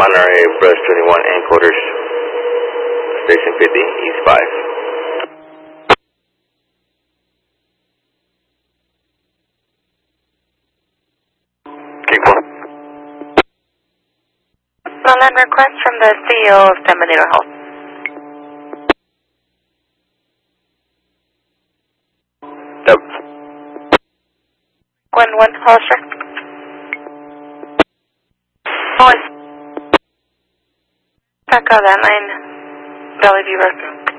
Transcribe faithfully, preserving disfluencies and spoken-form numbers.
Monterey Brush twenty-one encoders, Station fifty, East five. King four. Roland, request from the C E O of San Benito Health. Yep. One one Hollister. Hollister. Echo, that line, Valley View Road.